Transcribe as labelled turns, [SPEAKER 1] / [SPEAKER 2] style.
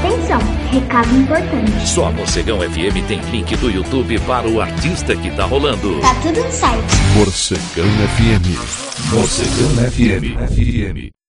[SPEAKER 1] Atenção, recado importante.
[SPEAKER 2] Só a Morcegão FM tem link do YouTube para o artista que tá rolando.
[SPEAKER 1] Tá tudo no site.
[SPEAKER 3] Morcegão FM. Morcegão FM.